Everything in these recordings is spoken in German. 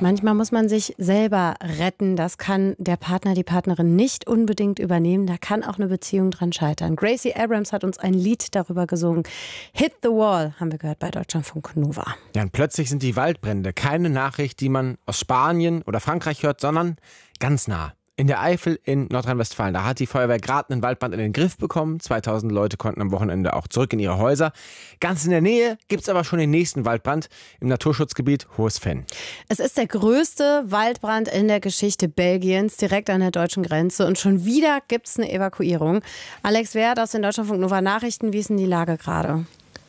Manchmal muss man sich selber retten. Das kann der Partner, die Partnerin nicht unbedingt übernehmen. Da kann auch eine Beziehung dran scheitern. Gracie Abrams hat uns ein Lied darüber gesungen. Hit the Wall haben wir gehört bei Deutschlandfunk Nova. Ja, und plötzlich sind die Waldbrände keine Nachricht, die man aus Spanien oder Frankreich hört, sondern ganz nah. In der Eifel in Nordrhein-Westfalen, da hat die Feuerwehr gerade einen Waldbrand in den Griff bekommen. 2000 Leute konnten am Wochenende auch zurück in ihre Häuser. Ganz in der Nähe gibt es aber schon den nächsten Waldbrand im Naturschutzgebiet Hohes Venn. Es ist der größte Waldbrand in der Geschichte Belgiens, direkt an der deutschen Grenze. Und schon wieder gibt es eine Evakuierung. Alex Wert aus den Deutschlandfunk Nova Nachrichten, wie ist denn die Lage gerade?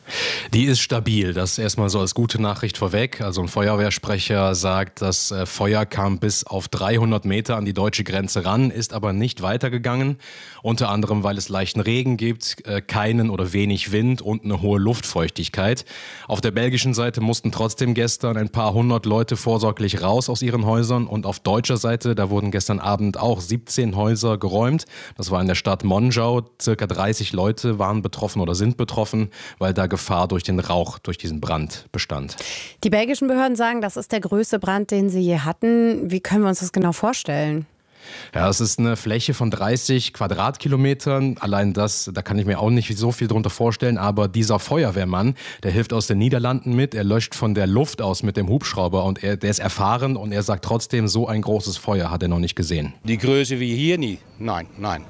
Die ist stabil, das erstmal so als gute Nachricht vorweg. Also ein Feuerwehrsprecher sagt, das Feuer kam bis auf 300 Meter an die deutsche Grenze ran, ist aber nicht weitergegangen. Unter anderem, weil es leichten Regen gibt, keinen oder wenig Wind und eine hohe Luftfeuchtigkeit. Auf der belgischen Seite mussten trotzdem gestern ein paar hundert Leute vorsorglich raus aus ihren Häusern. Und auf deutscher Seite, da wurden gestern Abend auch 17 Häuser geräumt. Das war in der Stadt Monschau. Circa 30 Leute waren betroffen oder sind betroffen, weil da Gefahr durch den Rauch, durch diesen Brand bestand. Die belgischen Behörden sagen, das ist der größte Brand, den sie je hatten. Wie können wir uns das genau vorstellen? Ja, es ist eine Fläche von 30 Quadratkilometern. Allein das, da kann ich mir auch nicht so viel drunter vorstellen. Aber dieser Feuerwehrmann, der hilft aus den Niederlanden mit. Er löscht von der Luft aus mit dem Hubschrauber und der ist erfahren und er sagt trotzdem, so ein großes Feuer hat er noch nicht gesehen. Die Größe wie hier nie. Nein.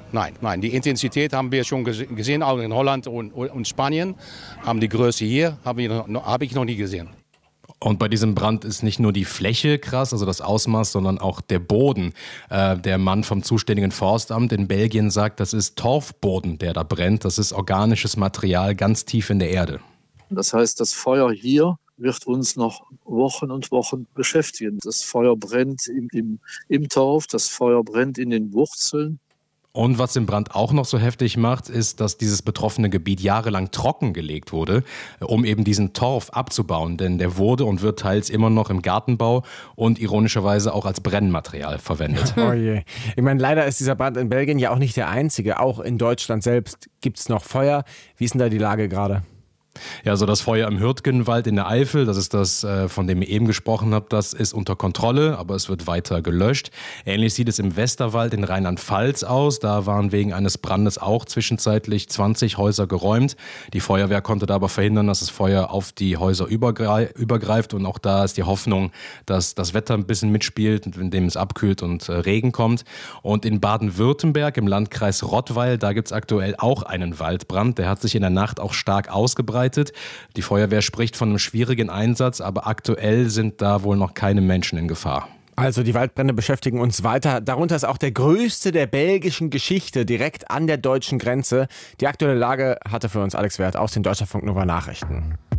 Die Intensität haben wir schon gesehen, auch in Holland und Spanien. Aber die Größe hier habe ich noch nie gesehen. Und bei diesem Brand ist nicht nur die Fläche krass, also das Ausmaß, sondern auch der Boden. Der Mann vom zuständigen Forstamt in Belgien sagt, das ist Torfboden, der da brennt. Das ist organisches Material ganz tief in der Erde. Das heißt, das Feuer hier wird uns noch Wochen und Wochen beschäftigen. Das Feuer brennt im Torf, das Feuer brennt in den Wurzeln. Und was den Brand auch noch so heftig macht, ist, dass dieses betroffene Gebiet jahrelang trockengelegt wurde, um eben diesen Torf abzubauen. Denn der wurde und wird teils immer noch im Gartenbau und ironischerweise auch als Brennmaterial verwendet. Oh je. Ich meine, leider ist dieser Brand in Belgien ja auch nicht der einzige. Auch in Deutschland selbst gibt es noch Feuer. Wie ist denn da die Lage gerade? Ja, also das Feuer im Hürtgenwald in der Eifel, das ist das, von dem ihr eben gesprochen habt, das ist unter Kontrolle, aber es wird weiter gelöscht. Ähnlich sieht es im Westerwald in Rheinland-Pfalz aus. Da waren wegen eines Brandes auch zwischenzeitlich 20 Häuser geräumt. Die Feuerwehr konnte da aber verhindern, dass das Feuer auf die Häuser übergreift. Und auch da ist die Hoffnung, dass das Wetter ein bisschen mitspielt, indem es abkühlt und Regen kommt. Und in Baden-Württemberg im Landkreis Rottweil, da gibt es aktuell auch einen Waldbrand. Der hat sich in der Nacht auch stark ausgebreitet. Die Feuerwehr spricht von einem schwierigen Einsatz, aber aktuell sind da wohl noch keine Menschen in Gefahr. Also die Waldbrände beschäftigen uns weiter. Darunter ist auch der größte der belgischen Geschichte, direkt an der deutschen Grenze. Die aktuelle Lage hatte für uns Alex Wert aus den Deutschlandfunk Nova Nachrichten.